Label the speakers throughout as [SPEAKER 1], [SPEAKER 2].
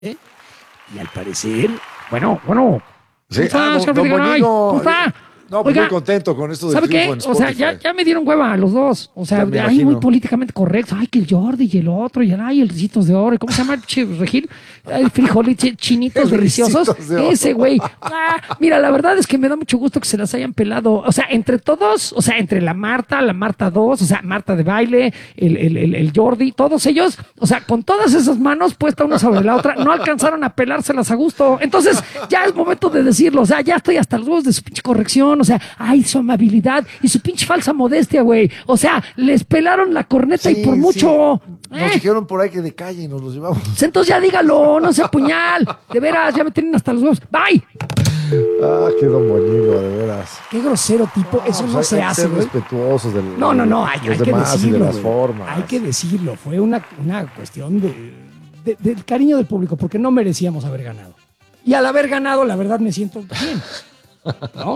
[SPEAKER 1] ¿eh? Y al parecer, bueno,
[SPEAKER 2] Sí,
[SPEAKER 1] ¿cómo
[SPEAKER 2] Boñigo,
[SPEAKER 1] está?
[SPEAKER 2] no, pues
[SPEAKER 1] Oiga,
[SPEAKER 2] muy contento con esto del
[SPEAKER 1] ¿sabe
[SPEAKER 2] triunfo
[SPEAKER 1] qué?
[SPEAKER 2] en
[SPEAKER 1] O sea,
[SPEAKER 2] Spotify.
[SPEAKER 1] ya me dieron hueva a los dos. O sea,
[SPEAKER 2] Ya me
[SPEAKER 1] ahí muy
[SPEAKER 2] imagino.
[SPEAKER 1] políticamente correcto. Ay, que el Jordi y el otro, y el Ricitos de Oro. ¿Cómo se llama? Regil. Ay, frijoles, chinitos
[SPEAKER 2] El
[SPEAKER 1] deliciosos.
[SPEAKER 2] Ricitos de Oro.
[SPEAKER 1] Ese güey. Mira, la verdad es que me da mucho gusto que se las hayan pelado. O sea, entre todos, o sea, entre la Marta 2, o sea, Marta de baile, el Jordi, todos ellos, o sea, con todas esas manos puestas una sobre la otra, no alcanzaron a pelárselas a gusto. Entonces, ya es momento de decirlo. O sea, ya estoy hasta los huevos de su pinche corrección. O sea, ay, su amabilidad y su pinche falsa modestia, güey. O sea, les pelaron la corneta y por mucho.
[SPEAKER 2] Nos dijeron por ahí que de calle y nos los llevamos.
[SPEAKER 1] Pues entonces ya dígalo, no sea puñal. De veras, ya me tienen hasta los huevos. Bye.
[SPEAKER 2] Ah, qué don Boñigo, de veras.
[SPEAKER 1] Qué grosero tipo. Eso no
[SPEAKER 2] Pues
[SPEAKER 1] se
[SPEAKER 2] hay que
[SPEAKER 1] hace,
[SPEAKER 2] ser
[SPEAKER 1] güey.
[SPEAKER 2] respetuosos de
[SPEAKER 1] No, hay
[SPEAKER 2] los
[SPEAKER 1] que
[SPEAKER 2] demás
[SPEAKER 1] decirlo.
[SPEAKER 2] y de las
[SPEAKER 1] Güey.
[SPEAKER 2] formas.
[SPEAKER 1] Hay que decirlo. Fue una cuestión del cariño del público, porque no merecíamos haber ganado. Y al haber ganado, la verdad me siento bien. ¿No?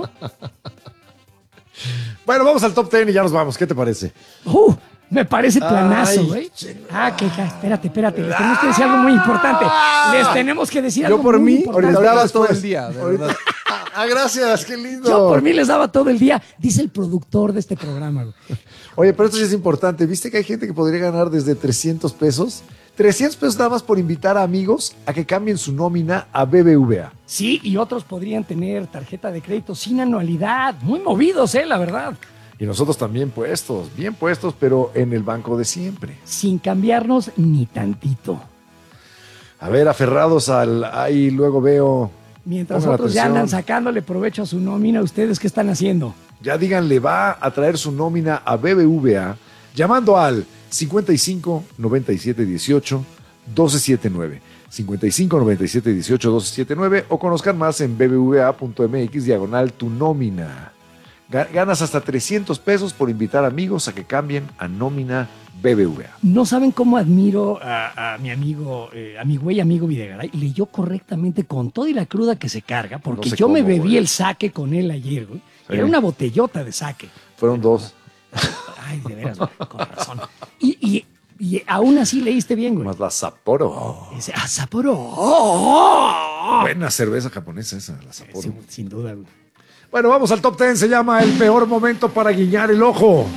[SPEAKER 2] Bueno, vamos al top 10 y ya nos vamos. ¿Qué te parece?
[SPEAKER 1] Me parece planazo,
[SPEAKER 2] Ay,
[SPEAKER 1] güey. Espérate. Les tenemos que decir algo muy importante. Les tenemos que decir algo
[SPEAKER 2] Yo por
[SPEAKER 1] muy
[SPEAKER 2] mí,
[SPEAKER 1] importante.
[SPEAKER 2] ahorita
[SPEAKER 3] Dabas todo
[SPEAKER 2] después.
[SPEAKER 3] el día, de
[SPEAKER 2] Ahorita-
[SPEAKER 3] verdad.
[SPEAKER 2] gracias, qué lindo.
[SPEAKER 1] Yo por mí les daba todo el día, dice el productor de este programa, güey.
[SPEAKER 2] Oye, pero esto sí es importante. ¿Viste que hay gente que podría ganar desde 300 pesos? 300 pesos nada más por invitar a amigos a que cambien su nómina a BBVA.
[SPEAKER 1] Sí, y otros podrían tener tarjeta de crédito sin anualidad. Muy movidos, la verdad.
[SPEAKER 2] Y nosotros también puestos, bien puestos, pero en el banco de siempre.
[SPEAKER 1] Sin cambiarnos ni tantito.
[SPEAKER 2] A ver, aferrados al... Ahí luego veo...
[SPEAKER 1] Mientras
[SPEAKER 2] Pongan
[SPEAKER 1] otros ya
[SPEAKER 2] atención.
[SPEAKER 1] andan sacándole provecho a su nómina, ¿ustedes qué están haciendo?
[SPEAKER 2] Ya díganle, va a traer su nómina a BBVA llamando al 55 97 18 1279. 55 97 18 1279 o conozcan más en bbva.mx /tu nómina. Ganas hasta 300 pesos por invitar amigos a que cambien a nómina BBVA.
[SPEAKER 1] No saben cómo admiro a mi amigo, amigo Videgaray. Leyó correctamente con todo y la cruda que se carga, porque
[SPEAKER 2] No sé
[SPEAKER 1] yo me
[SPEAKER 2] cómo,
[SPEAKER 1] bebí
[SPEAKER 2] güey.
[SPEAKER 1] el saque con él ayer, güey.
[SPEAKER 2] Sí.
[SPEAKER 1] Era una botellota de saque.
[SPEAKER 2] Fueron dos,
[SPEAKER 1] Ay, de veras, güey, con razón. Y aún así leíste bien, güey.
[SPEAKER 2] más la Sapporo.
[SPEAKER 1] Ese, Sapporo. ¡Oh!
[SPEAKER 2] Buena cerveza japonesa esa, la Sapporo.
[SPEAKER 1] Sin duda, güey.
[SPEAKER 2] Bueno, vamos al top 10. Se llama El peor momento para guiñar el ojo.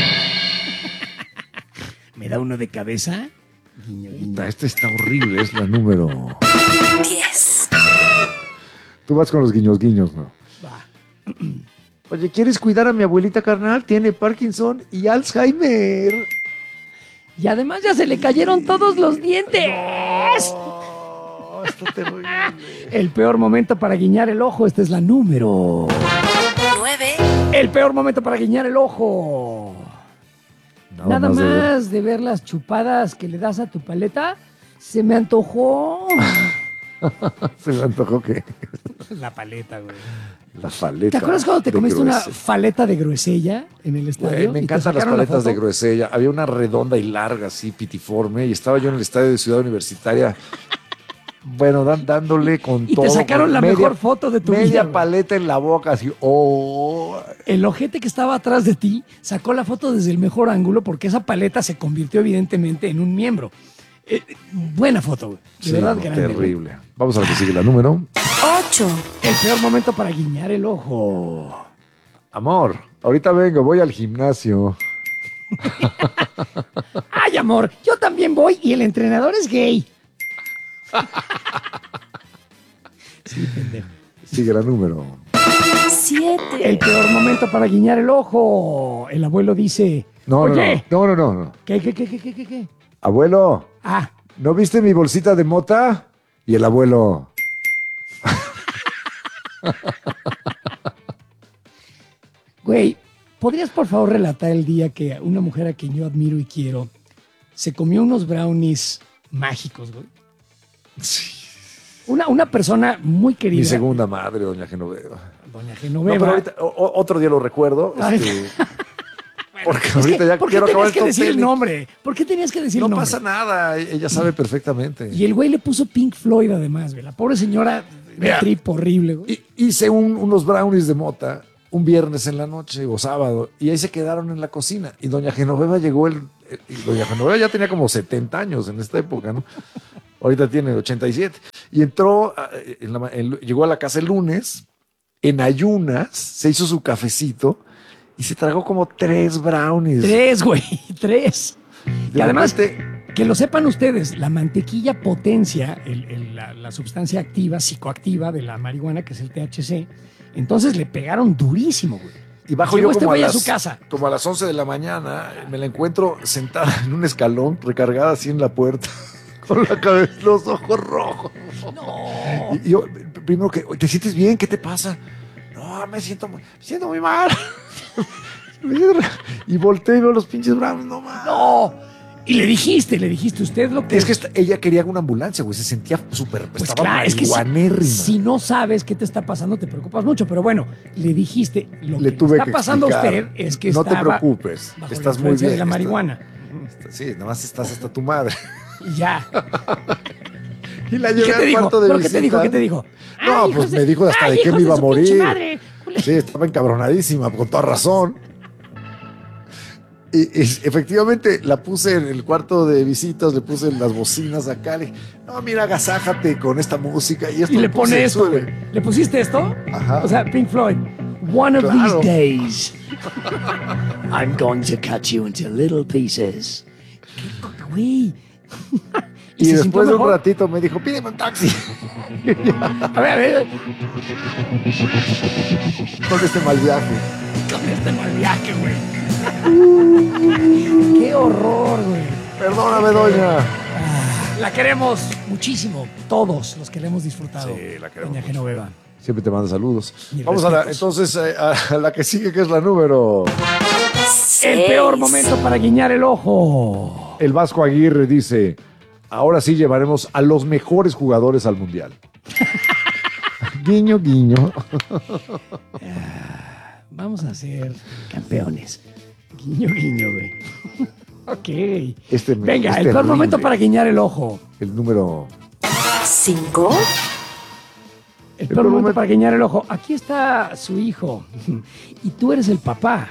[SPEAKER 1] ¿Me da uno de cabeza? Guiño, guiño.
[SPEAKER 2] Este está horrible, es la número
[SPEAKER 4] 10,
[SPEAKER 2] Tú vas con los guiños, ¿no?
[SPEAKER 1] Va.
[SPEAKER 2] Oye, ¿quieres cuidar a mi abuelita carnal? Tiene Parkinson y Alzheimer.
[SPEAKER 1] Y además ya se le cayeron todos los dientes.
[SPEAKER 2] Oh, está terrible.
[SPEAKER 1] El peor momento para guiñar el ojo. Esta es la número.
[SPEAKER 4] 9,
[SPEAKER 1] El peor momento para guiñar el ojo. Nada
[SPEAKER 2] de ver.
[SPEAKER 1] más de ver las chupadas que le das a tu paleta, se me antojó.
[SPEAKER 2] Se me antojó que
[SPEAKER 1] La paleta, güey.
[SPEAKER 2] la faleta.
[SPEAKER 1] ¿Te acuerdas cuando te
[SPEAKER 2] de
[SPEAKER 1] comiste una
[SPEAKER 2] gruesella.
[SPEAKER 1] faleta de gruesella en el estadio?
[SPEAKER 2] Güey, me
[SPEAKER 1] y te
[SPEAKER 2] encantan las
[SPEAKER 1] sacaron la
[SPEAKER 2] paletas de
[SPEAKER 1] foto?
[SPEAKER 2] gruesella. Había una redonda y larga, así, pitiforme, y estaba yo en el estadio de Ciudad Universitaria. Bueno, dándole con
[SPEAKER 1] Y
[SPEAKER 2] todo.
[SPEAKER 1] te sacaron
[SPEAKER 2] con
[SPEAKER 1] la mejor foto de tu vida,
[SPEAKER 2] Media
[SPEAKER 1] güey.
[SPEAKER 2] paleta en la boca, así. Oh.
[SPEAKER 1] El ojete que estaba atrás de ti sacó la foto desde el mejor ángulo porque esa paleta se convirtió evidentemente en un miembro. Buena foto, güey. De
[SPEAKER 2] Sí,
[SPEAKER 1] verdad,
[SPEAKER 2] no,
[SPEAKER 1] grande, güey.
[SPEAKER 2] terrible. Vamos a la que sigue, la número.
[SPEAKER 4] 8,
[SPEAKER 1] El peor momento para guiñar el ojo.
[SPEAKER 2] Amor, ahorita vengo, voy al gimnasio.
[SPEAKER 1] Ay, amor, yo también voy y el entrenador es gay. Sí, pendejo.
[SPEAKER 2] Sigue la número.
[SPEAKER 4] 7,
[SPEAKER 1] El peor momento para guiñar el ojo. El abuelo dice,
[SPEAKER 2] No,
[SPEAKER 1] oye,
[SPEAKER 2] no.
[SPEAKER 1] ¿Qué?
[SPEAKER 2] Abuelo,
[SPEAKER 1] Ah,
[SPEAKER 2] ¿no viste mi bolsita de mota? Y el abuelo.
[SPEAKER 1] güey, ¿podrías por favor relatar el día que una mujer a quien yo admiro y quiero se comió unos brownies mágicos, güey?
[SPEAKER 2] Sí.
[SPEAKER 1] Una persona muy querida.
[SPEAKER 2] Mi segunda madre, doña Genoveva.
[SPEAKER 1] Doña
[SPEAKER 2] No,
[SPEAKER 1] Genoveva.
[SPEAKER 2] pero ahorita, otro día lo recuerdo.
[SPEAKER 1] Ay.
[SPEAKER 2] Porque
[SPEAKER 1] Es
[SPEAKER 2] ahorita
[SPEAKER 1] que,
[SPEAKER 2] ya
[SPEAKER 1] ¿por qué
[SPEAKER 2] quiero acabar
[SPEAKER 1] tenías
[SPEAKER 2] el
[SPEAKER 1] que
[SPEAKER 2] top
[SPEAKER 1] decir el
[SPEAKER 2] 10?
[SPEAKER 1] nombre? ¿Por qué tenías que decir
[SPEAKER 2] No
[SPEAKER 1] el nombre?
[SPEAKER 2] pasa nada, ella sabe perfectamente.
[SPEAKER 1] Y el güey le puso Pink Floyd además, güey. La pobre señora,
[SPEAKER 2] Mira,
[SPEAKER 1] un trip horrible, güey.
[SPEAKER 2] Hice unos brownies de mota un viernes en la noche o sábado y ahí se quedaron en la cocina. Y doña Genoveva llegó y doña Genoveva ya tenía como 70 años en esta época, ¿no? Ahorita tiene 87. Y entró, llegó a la casa el lunes, en ayunas, se hizo su cafecito y se tragó como 3 brownies.
[SPEAKER 1] 3, güey, 3.
[SPEAKER 2] De
[SPEAKER 1] Y además,
[SPEAKER 2] repente,
[SPEAKER 1] que lo sepan ustedes, la mantequilla potencia la sustancia activa, psicoactiva de la marihuana, que es el THC. Entonces le pegaron durísimo, güey.
[SPEAKER 2] y bajo
[SPEAKER 1] Llegó
[SPEAKER 2] yo
[SPEAKER 1] este
[SPEAKER 2] como
[SPEAKER 1] güey a su casa.
[SPEAKER 2] como a las 11 de la mañana, me la encuentro sentada en un escalón, recargada así en la puerta, con la cabeza, los ojos rojos.
[SPEAKER 1] No.
[SPEAKER 2] Y yo, primero que, ¿te sientes bien? ¿Qué te pasa? No, me siento muy mal. Y volteé y veo los pinches brownies, no mames.
[SPEAKER 1] No. Y le dijiste usted lo que...
[SPEAKER 2] Es que ella quería una ambulancia, güey, se sentía súper,
[SPEAKER 1] Pues
[SPEAKER 2] estaba
[SPEAKER 1] claro, es que
[SPEAKER 2] marihuanérrima.
[SPEAKER 1] si no sabes qué te está pasando, te preocupas mucho. Pero bueno, le dijiste, lo
[SPEAKER 2] Le
[SPEAKER 1] que
[SPEAKER 2] tuve
[SPEAKER 1] está
[SPEAKER 2] que
[SPEAKER 1] pasando a
[SPEAKER 2] explicar.
[SPEAKER 1] usted es que
[SPEAKER 2] no te
[SPEAKER 1] estaba
[SPEAKER 2] preocupes,
[SPEAKER 1] bajo la
[SPEAKER 2] estás muy
[SPEAKER 1] influencia
[SPEAKER 2] bien.
[SPEAKER 1] de la marihuana.
[SPEAKER 2] Sí, nada más estás hasta tu madre.
[SPEAKER 1] Y ya.
[SPEAKER 2] Y la
[SPEAKER 1] ¿Y
[SPEAKER 2] llevé
[SPEAKER 1] qué te
[SPEAKER 2] al
[SPEAKER 1] dijo?
[SPEAKER 2] cuarto de
[SPEAKER 1] ¿Pero
[SPEAKER 2] visita.
[SPEAKER 1] qué te dijo? ¿Qué te dijo?
[SPEAKER 2] No,
[SPEAKER 1] Ay,
[SPEAKER 2] pues
[SPEAKER 1] hijos
[SPEAKER 2] me dijo hasta de qué
[SPEAKER 1] hijos
[SPEAKER 2] me iba a
[SPEAKER 1] su pinche
[SPEAKER 2] morir.
[SPEAKER 1] madre.
[SPEAKER 2] Sí, estaba encabronadísima, con toda razón. Y efectivamente la puse en el cuarto de visitas, le puse las bocinas acá. Le dije, no, mira, agasájate con esta música. Y, esto
[SPEAKER 1] Y le
[SPEAKER 2] puse,
[SPEAKER 1] pone esto,
[SPEAKER 2] sube.
[SPEAKER 1] güey. ¿Le pusiste esto?
[SPEAKER 2] Ajá.
[SPEAKER 1] O sea, Pink Floyd. One of
[SPEAKER 2] Claro.
[SPEAKER 1] these days, I'm going to cut you into little pieces. ¿Qué, güey?
[SPEAKER 2] Y
[SPEAKER 1] se
[SPEAKER 2] después
[SPEAKER 1] sintió
[SPEAKER 2] de un
[SPEAKER 1] mejor?
[SPEAKER 2] ratito me dijo, pídeme un taxi.
[SPEAKER 1] A ver.
[SPEAKER 2] Con este mal viaje.
[SPEAKER 1] Con este mal viaje, güey. Qué horror, güey.
[SPEAKER 2] Perdóname, doña.
[SPEAKER 1] La queremos muchísimo. Todos los que la hemos disfrutado.
[SPEAKER 2] Sí, la queremos
[SPEAKER 1] Doña
[SPEAKER 2] mucho.
[SPEAKER 1] Genoveva.
[SPEAKER 2] Siempre te manda saludos.
[SPEAKER 1] Mis
[SPEAKER 2] Vamos
[SPEAKER 1] respetos.
[SPEAKER 2] entonces a la que sigue, que es la número.
[SPEAKER 1] El peor
[SPEAKER 4] 6.
[SPEAKER 1] momento para guiñar el ojo.
[SPEAKER 2] El Vasco Aguirre dice, ahora sí llevaremos a los mejores jugadores al Mundial. Guiño, guiño.
[SPEAKER 1] Vamos a ser campeones. Guiño, guiño, güey. Ok. Venga,
[SPEAKER 2] es
[SPEAKER 1] el peor
[SPEAKER 2] terrible.
[SPEAKER 1] momento para guiñar el ojo.
[SPEAKER 2] El número...
[SPEAKER 4] 5.
[SPEAKER 1] El peor momento para guiñar el ojo. Aquí está su hijo. Y tú eres el papá.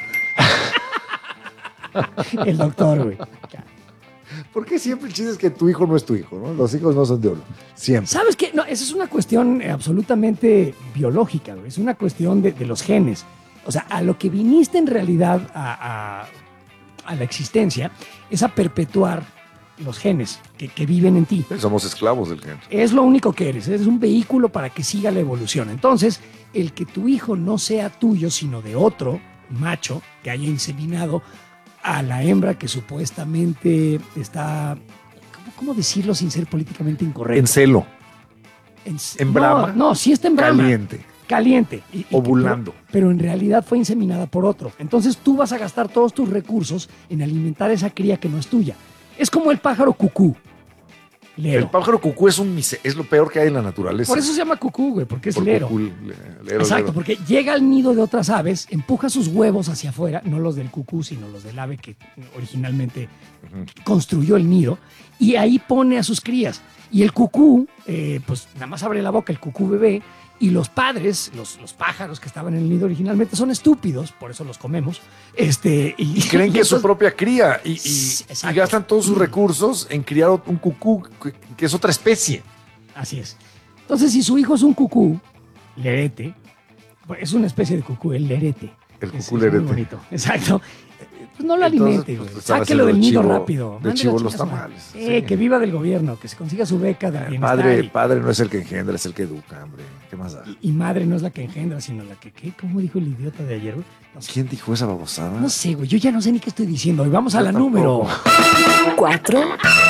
[SPEAKER 1] El doctor, güey.
[SPEAKER 2] ¿Por qué siempre el chiste es que tu hijo no es tu hijo, ¿no? Los hijos no son de uno. Siempre.
[SPEAKER 1] ¿Sabes qué? No, esa es una cuestión absolutamente biológica, güey. Es una cuestión de los genes. O sea, a lo que viniste en realidad a la existencia es a perpetuar los genes que viven en ti.
[SPEAKER 2] Somos esclavos del género.
[SPEAKER 1] Es lo único que eres un vehículo para que siga la evolución. Entonces, el que tu hijo no sea tuyo, sino de otro macho que haya inseminado a la hembra que supuestamente está, ¿cómo decirlo sin ser políticamente incorrecto?
[SPEAKER 2] En celo. En brama.
[SPEAKER 1] No, sí está en brama.
[SPEAKER 2] Caliente.
[SPEAKER 1] Caliente.
[SPEAKER 2] Ovulando.
[SPEAKER 1] Pero en realidad fue inseminada por otro. Entonces tú vas a gastar todos tus recursos en alimentar esa cría que no es tuya. Es como el pájaro cucú. Lero.
[SPEAKER 2] El pájaro cucú es lo peor que hay en la naturaleza.
[SPEAKER 1] Por eso se llama cucú, güey, porque es
[SPEAKER 2] Por
[SPEAKER 1] lero.
[SPEAKER 2] cucú, lero,
[SPEAKER 1] Exacto,
[SPEAKER 2] lero.
[SPEAKER 1] porque llega al nido de otras aves, empuja sus huevos hacia afuera, no los del cucú, sino los del ave que originalmente construyó el nido, y ahí pone a sus crías. Y el cucú, pues nada más abre la boca el cucú bebé, y los padres, los pájaros que estaban en el nido originalmente, son estúpidos, por eso los comemos.
[SPEAKER 2] Y creen que es su propia cría y
[SPEAKER 1] Exacto.
[SPEAKER 2] gastan todos sus recursos en criar un cucú que es otra especie.
[SPEAKER 1] Así es. Entonces, si su hijo es un cucú, lerete, pues es una especie de cucú, el lerete.
[SPEAKER 2] El
[SPEAKER 1] Es-
[SPEAKER 2] cucú
[SPEAKER 1] es
[SPEAKER 2] lerete.
[SPEAKER 1] muy bonito. Exacto. Pues no lo
[SPEAKER 2] Entonces,
[SPEAKER 1] alimente,
[SPEAKER 2] pues,
[SPEAKER 1] güey.
[SPEAKER 2] están
[SPEAKER 1] Sáquelo
[SPEAKER 2] haciendo
[SPEAKER 1] del
[SPEAKER 2] de
[SPEAKER 1] nido
[SPEAKER 2] chivo-
[SPEAKER 1] rápido.
[SPEAKER 2] de
[SPEAKER 1] Mándelo
[SPEAKER 2] chivo
[SPEAKER 1] a
[SPEAKER 2] los
[SPEAKER 1] chingar a su
[SPEAKER 2] tamales,
[SPEAKER 1] madre.
[SPEAKER 2] sí.
[SPEAKER 1] Que viva del gobierno, que se consiga su beca de bienestar.
[SPEAKER 2] Padre no es el que engendra, es el que educa, hombre. ¿Qué más da?
[SPEAKER 1] Y madre no es la que engendra, sino la que, ¿qué? ¿Cómo dijo el idiota de ayer, güey? No sé,
[SPEAKER 2] ¿Quién dijo esa babosada?
[SPEAKER 1] no sé, güey. Yo ya no sé ni qué estoy diciendo. Y vamos a la
[SPEAKER 2] tampoco.
[SPEAKER 1] número.
[SPEAKER 4] 4.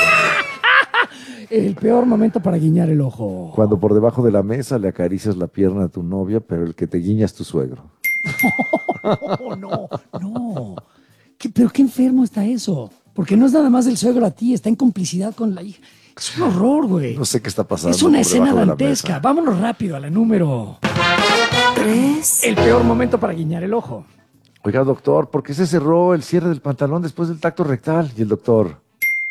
[SPEAKER 1] El peor momento para guiñar el ojo.
[SPEAKER 2] Cuando por debajo de la mesa le acaricias la pierna a tu novia, pero el que te guiña es tu suegro.
[SPEAKER 1] Oh, no. ¿Pero qué enfermo está eso? Porque no es nada más del suegro a ti, está en complicidad con la hija. Es un horror, güey.
[SPEAKER 2] No sé qué está pasando.
[SPEAKER 1] Es una
[SPEAKER 2] por
[SPEAKER 1] escena
[SPEAKER 2] debajo de la
[SPEAKER 1] dantesca.
[SPEAKER 2] mesa.
[SPEAKER 1] Vámonos rápido a la número.
[SPEAKER 4] 3.
[SPEAKER 1] El peor momento para guiñar el ojo.
[SPEAKER 2] Oiga, doctor, ¿por qué se cerró el cierre del pantalón después del tacto rectal? Y el doctor,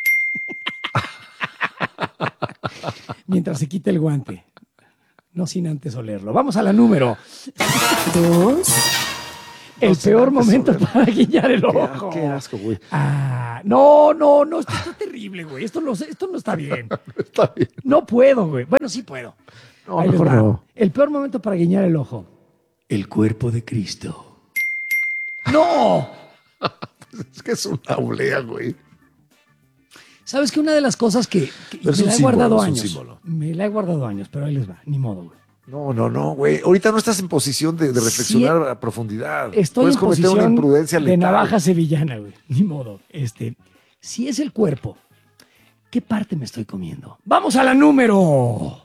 [SPEAKER 1] Mientras se quita el guante. No sin antes olerlo. Vamos a la número.
[SPEAKER 4] 2.
[SPEAKER 1] El
[SPEAKER 2] sin
[SPEAKER 1] peor
[SPEAKER 2] antes
[SPEAKER 1] momento
[SPEAKER 2] olerlo.
[SPEAKER 1] para guiñar el ojo.
[SPEAKER 2] qué asco, güey.
[SPEAKER 1] No, esto está terrible. terrible, güey. Esto no está bien.
[SPEAKER 2] Está bien.
[SPEAKER 1] No puedo, güey. Bueno, sí puedo.
[SPEAKER 2] No,
[SPEAKER 1] Ahí les
[SPEAKER 2] mejor
[SPEAKER 1] va.
[SPEAKER 2] no.
[SPEAKER 1] El peor momento para guiñar el ojo. El cuerpo de Cristo. ¡No!
[SPEAKER 2] Es que es una oblea, güey.
[SPEAKER 1] ¿Sabes que una de las cosas que
[SPEAKER 2] Pero es
[SPEAKER 1] me
[SPEAKER 2] un
[SPEAKER 1] la he
[SPEAKER 2] símbolo,
[SPEAKER 1] guardado
[SPEAKER 2] es un
[SPEAKER 1] años?
[SPEAKER 2] símbolo.
[SPEAKER 1] Me la he guardado años, pero ahí les va. Ni modo, güey.
[SPEAKER 2] No, güey. Ahorita no estás en posición de reflexionar a profundidad.
[SPEAKER 1] Estoy
[SPEAKER 2] Puedes
[SPEAKER 1] en
[SPEAKER 2] cometer
[SPEAKER 1] posición
[SPEAKER 2] una imprudencia
[SPEAKER 1] de
[SPEAKER 2] letal.
[SPEAKER 1] navaja sevillana, güey. Ni modo. Si es el cuerpo, ¿qué parte me estoy comiendo? ¡Vamos a la número!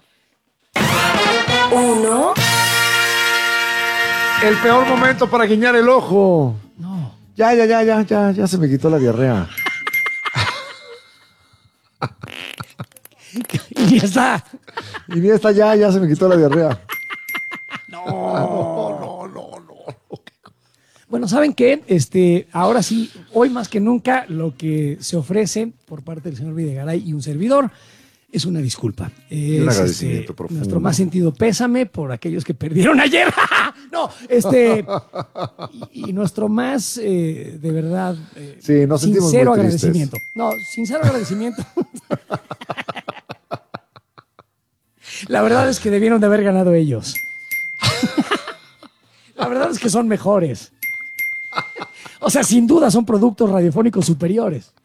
[SPEAKER 4] 1,
[SPEAKER 2] El peor momento para guiñar el ojo.
[SPEAKER 1] No.
[SPEAKER 2] Ya se me quitó la diarrea.
[SPEAKER 1] Y ya está.
[SPEAKER 2] Y ni esta ya se me quitó la diarrea.
[SPEAKER 1] No. Bueno, ¿saben qué? Ahora sí, hoy más que nunca, lo que se ofrece por parte del señor Videgaray y un servidor es una disculpa.
[SPEAKER 2] un agradecimiento profundo.
[SPEAKER 1] Nuestro más sentido pésame por aquellos que perdieron ayer. No, y nuestro más, de verdad,
[SPEAKER 2] Sí, nos sentimos
[SPEAKER 1] sincero
[SPEAKER 2] muy tristes.
[SPEAKER 1] agradecimiento. No, sincero agradecimiento. La verdad es que debieron de haber ganado ellos. La verdad es que son mejores. O sea, sin duda son productos radiofónicos superiores.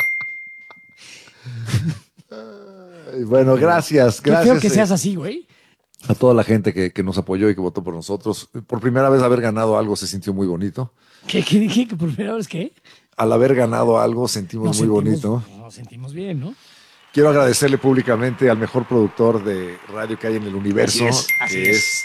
[SPEAKER 2] Bueno, gracias.
[SPEAKER 1] Qué feo
[SPEAKER 2] Gracias
[SPEAKER 1] que seas así, güey.
[SPEAKER 2] a toda la gente que nos apoyó y que votó por nosotros. Por primera vez haber ganado algo se sintió muy bonito.
[SPEAKER 1] ¿Qué dije? ¿Que por primera vez qué?
[SPEAKER 2] Al haber ganado algo sentimos muy bonito.
[SPEAKER 1] Nos sentimos bien, ¿no?
[SPEAKER 2] Quiero agradecerle públicamente al mejor productor de radio que hay en el universo,
[SPEAKER 1] Así
[SPEAKER 2] que
[SPEAKER 1] es.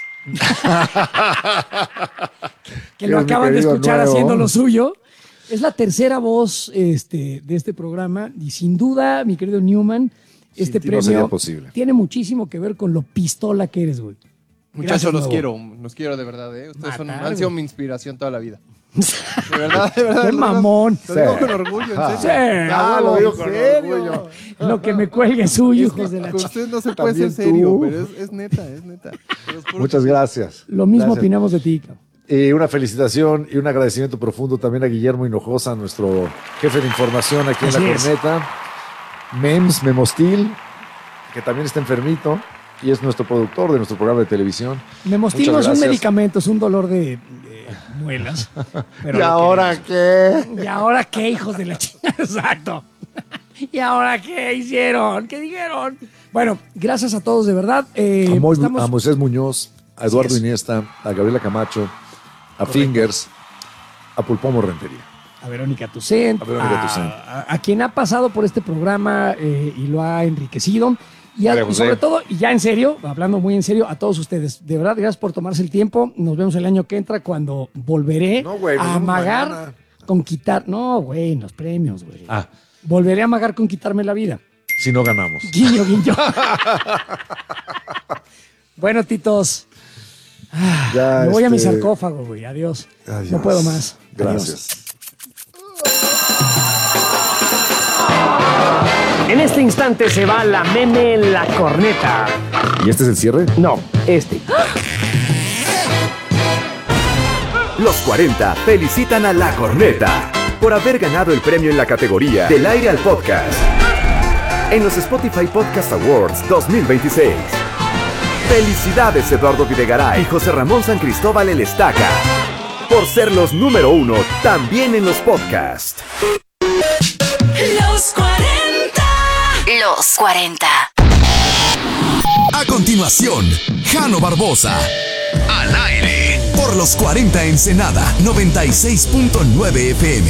[SPEAKER 1] Que
[SPEAKER 2] Es
[SPEAKER 1] lo
[SPEAKER 2] mi
[SPEAKER 1] acaban de
[SPEAKER 2] querido
[SPEAKER 1] escuchar
[SPEAKER 2] nuevo.
[SPEAKER 1] haciendo lo suyo. Es la tercera voz de este programa y sin duda, mi querido Newman, este
[SPEAKER 2] ti no sería
[SPEAKER 1] premio
[SPEAKER 2] posible.
[SPEAKER 1] tiene muchísimo que ver con lo pistola que eres, güey.
[SPEAKER 3] Muchachos,
[SPEAKER 1] Gracias,
[SPEAKER 3] los quiero de verdad, ¿eh? Ustedes
[SPEAKER 1] Matar,
[SPEAKER 3] han sido
[SPEAKER 1] güey.
[SPEAKER 3] mi inspiración toda la vida. De verdad, de verdad.
[SPEAKER 1] ¡Qué
[SPEAKER 3] de verdad.
[SPEAKER 1] mamón!
[SPEAKER 3] Lo digo
[SPEAKER 2] Sí.
[SPEAKER 3] con orgullo, en
[SPEAKER 1] Sí,
[SPEAKER 3] serio.
[SPEAKER 2] lo digo
[SPEAKER 1] ¿en
[SPEAKER 2] con
[SPEAKER 1] serio?
[SPEAKER 2] orgullo.
[SPEAKER 1] Lo que me cuelgue es suyo,
[SPEAKER 3] Es que
[SPEAKER 1] hijos de la
[SPEAKER 3] con
[SPEAKER 1] chica.
[SPEAKER 3] ustedes no se puede ser
[SPEAKER 2] También
[SPEAKER 3] serio,
[SPEAKER 2] tú.
[SPEAKER 3] pero es neta, es neta. Se los juro
[SPEAKER 2] Muchas
[SPEAKER 3] que-
[SPEAKER 2] gracias.
[SPEAKER 1] Lo mismo
[SPEAKER 2] Gracias.
[SPEAKER 1] opinamos de ti, cabrón.
[SPEAKER 2] Y una felicitación y un agradecimiento profundo también a Guillermo Hinojosa, nuestro jefe de información aquí en
[SPEAKER 1] Así
[SPEAKER 2] La
[SPEAKER 1] es.
[SPEAKER 2] Corneta. Memostil, que también está enfermito y es nuestro productor de nuestro programa de televisión.
[SPEAKER 1] Memostil
[SPEAKER 2] Muchas
[SPEAKER 1] no es un
[SPEAKER 2] gracias.
[SPEAKER 1] medicamento, es un dolor de muelas. Pero
[SPEAKER 2] ¿Y
[SPEAKER 1] lo
[SPEAKER 2] ahora qué?
[SPEAKER 1] ¿Y ahora qué, hijos de la chingada? Exacto. ¿Y ahora qué hicieron? ¿Qué dijeron? Bueno, gracias a todos, de verdad.
[SPEAKER 2] A Moisés Muñoz, a Eduardo
[SPEAKER 1] Así es.
[SPEAKER 2] Iniesta, a Gabriela Camacho, a Fingers, a Pulpomo Rentería.
[SPEAKER 1] A Verónica Tucent,
[SPEAKER 2] A Verónica Tucent.
[SPEAKER 1] a quien ha pasado por este programa y lo ha enriquecido. Y,
[SPEAKER 2] María
[SPEAKER 1] y
[SPEAKER 2] José.
[SPEAKER 1] sobre todo, y ya en serio, hablando muy en serio, a todos ustedes. De verdad, gracias por tomarse el tiempo. Nos vemos el año que entra cuando volveré
[SPEAKER 2] No, güey, nos
[SPEAKER 1] a
[SPEAKER 2] vemos
[SPEAKER 1] amagar
[SPEAKER 2] mañana.
[SPEAKER 1] con quitar. No, güey, los premios, güey.
[SPEAKER 2] Ah,
[SPEAKER 1] Volveré a amagar con quitarme la vida.
[SPEAKER 2] si no ganamos.
[SPEAKER 1] Guiño, guiño. Bueno, titos.
[SPEAKER 2] Ya,
[SPEAKER 1] Me voy a mi sarcófago, güey. Adiós.
[SPEAKER 2] Adiós.
[SPEAKER 1] No puedo más.
[SPEAKER 2] Gracias.
[SPEAKER 1] En este instante se va la meme La Corneta.
[SPEAKER 2] ¿Y este es el cierre?
[SPEAKER 1] No, este.
[SPEAKER 5] Los 40 felicitan a La Corneta por haber ganado el premio en la categoría Del Aire al Podcast en los Spotify Podcast Awards 2026. Felicidades Eduardo Videgaray y José Ramón San Cristóbal El Estaca por ser los número 1 también en los podcasts.
[SPEAKER 4] Los 40. Los 40.
[SPEAKER 6] A continuación, Jano Barbosa. Al aire. Por los 40 Ensenada, 96.9 FM.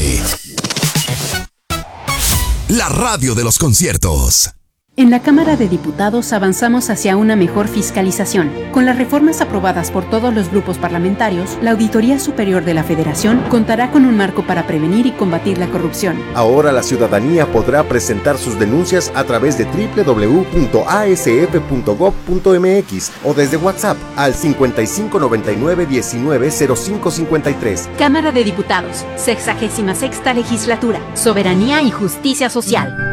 [SPEAKER 6] La radio de los conciertos.
[SPEAKER 7] En la Cámara de Diputados avanzamos hacia una mejor fiscalización. Con las reformas aprobadas por todos los grupos parlamentarios, la Auditoría Superior de la Federación contará con un marco para prevenir y combatir la corrupción.
[SPEAKER 8] Ahora la ciudadanía podrá presentar sus denuncias a través de www.asf.gov.mx o desde WhatsApp al 5599190553.
[SPEAKER 7] Cámara de Diputados, 66ª Legislatura, Soberanía y Justicia Social.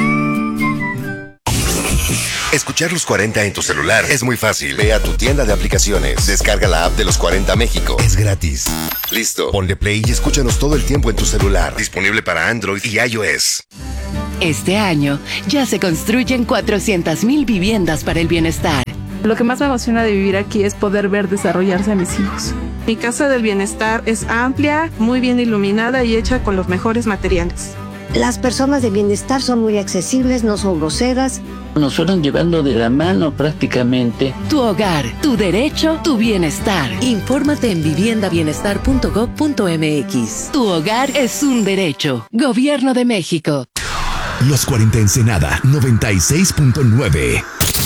[SPEAKER 9] Escuchar los 40 en tu celular es muy fácil. Ve a tu tienda de aplicaciones, descarga la app de los 40 México. Es gratis. Listo. Ponle play y escúchanos todo el tiempo en tu celular. Disponible para Android y iOS.
[SPEAKER 4] Este año ya se construyen 400,000 viviendas para el bienestar.
[SPEAKER 10] Lo que más me emociona de vivir aquí es poder ver desarrollarse a mis hijos. Mi casa del bienestar es amplia, muy bien iluminada y hecha con los mejores materiales.
[SPEAKER 11] Las personas de bienestar son muy accesibles, no son groseras.
[SPEAKER 12] Nos fueron llevando de la mano prácticamente.
[SPEAKER 4] Tu hogar, tu derecho, tu bienestar.
[SPEAKER 13] Infórmate en viviendabienestar.gov.mx.
[SPEAKER 4] Tu hogar es un derecho. Gobierno de México.
[SPEAKER 6] Los 40 Ensenada 96.9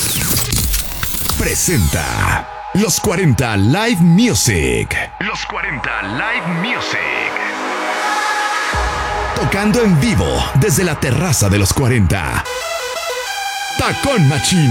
[SPEAKER 6] presenta Los 40 Live Music. Los 40 Live Music. Tocando en vivo desde la terraza de los 40. Tacón Machín.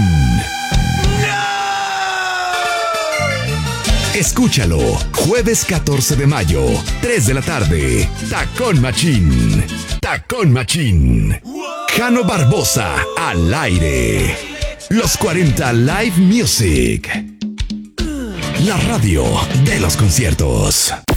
[SPEAKER 6] Escúchalo, jueves 14 de mayo, 3 de la tarde. Tacón Machín. Tacón Machín. Jano Barbosa al aire. Los 40 Live Music. La radio de los conciertos.